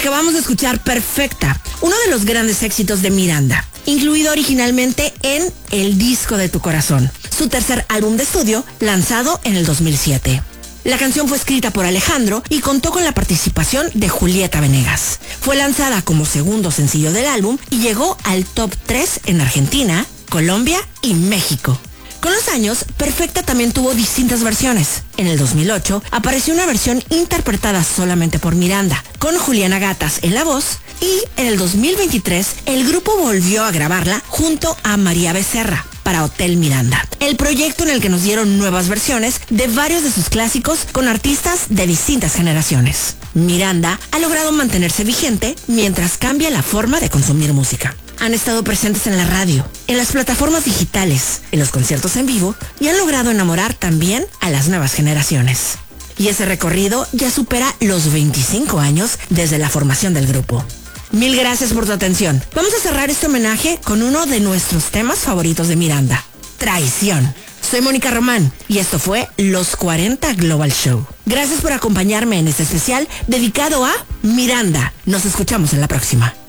Acabamos de escuchar Perfecta, uno de los grandes éxitos de Miranda, incluido originalmente en El disco de tu corazón, su tercer álbum de estudio, lanzado en el 2007. La canción fue escrita por Alejandro y contó con la participación de Julieta Venegas. Fue lanzada como segundo sencillo del álbum y llegó al top 3 en Argentina, Colombia y México. Con los años, Perfecta también tuvo distintas versiones. En el 2008 apareció una versión interpretada solamente por Miranda, con Juliana Gatas en la voz, y en el 2023 el grupo volvió a grabarla junto a María Becerra para Hotel Miranda, el proyecto en el que nos dieron nuevas versiones de varios de sus clásicos con artistas de distintas generaciones. Miranda ha logrado mantenerse vigente mientras cambia la forma de consumir música. Han estado presentes en la radio, en las plataformas digitales, en los conciertos en vivo y han logrado enamorar también a las nuevas generaciones. Y ese recorrido ya supera los 25 años desde la formación del grupo. Mil gracias por tu atención. Vamos a cerrar este homenaje con uno de nuestros temas favoritos de Miranda, Traición. Soy Mónica Román y esto fue Los 40 Global Show. Gracias por acompañarme en este especial dedicado a Miranda. Nos escuchamos en la próxima.